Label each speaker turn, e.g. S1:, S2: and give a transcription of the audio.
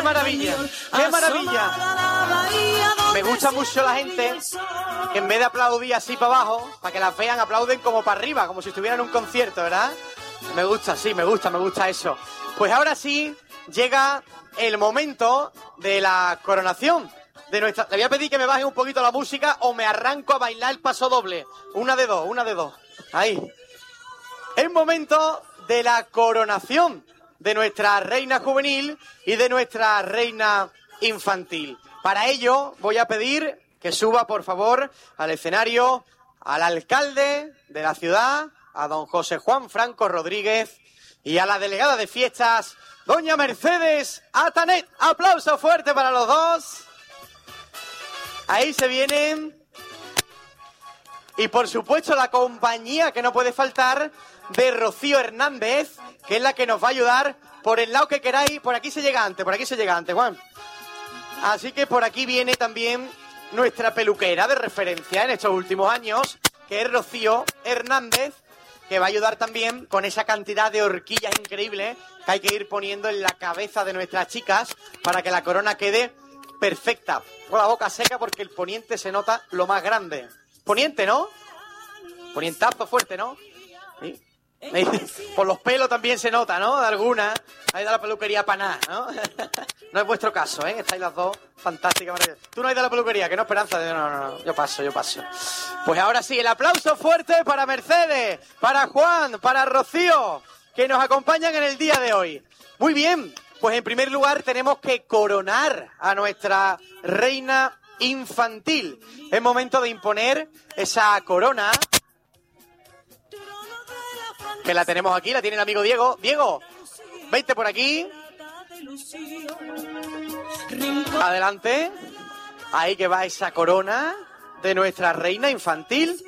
S1: maravilla! ¡Qué maravilla! Me gusta mucho la gente que en vez de aplaudir así para abajo, para que las vean, aplauden como para arriba, como si estuvieran en un concierto, ¿verdad? Me gusta, sí, me gusta eso. Pues ahora sí llega el momento de la coronación de nuestra... Le voy a pedir que me bajen un poquito la música o me arranco a bailar el paso doble. Una de dos. Ahí. Es momento de la coronación de nuestra reina juvenil y de nuestra reina infantil. Para ello voy a pedir que suba, por favor, al escenario al alcalde de la ciudad, a don José Juan Franco Rodríguez, y a la delegada de fiestas, doña Mercedes Atanet. Aplauso fuerte para los dos. Ahí se vienen. Y por supuesto la compañía que no puede faltar de Rocío Hernández, que es la que nos va a ayudar por el lado que queráis. Por aquí se llega antes, Juan. Así que por aquí viene también nuestra peluquera de referencia en estos últimos años, que es Rocío Hernández, que va a ayudar también con esa cantidad de horquillas increíbles que hay que ir poniendo en la cabeza de nuestras chicas para que la corona quede perfecta. Con la boca seca porque el poniente se nota lo más grande. Poniente, ¿no? Ponientazo fuerte, ¿no? ¿Sí? Por los pelos también se nota, ¿no? De alguna. Ahí da la peluquería para nada, ¿no? No es vuestro caso, ¿eh? Estáis las dos fantásticas, maravillosas. Tú no has ido a la peluquería, que no, Esperanza. No. Yo paso. Pues ahora sí, el aplauso fuerte para Mercedes, para Juan, para Rocío, que nos acompañan en el día de hoy. Muy bien, pues en primer lugar tenemos que coronar a nuestra reina infantil. Es momento de imponer esa corona, que la tenemos aquí, la tiene el amigo Diego. Diego, vente por aquí. Adelante. Ahí que va esa corona de nuestra reina infantil.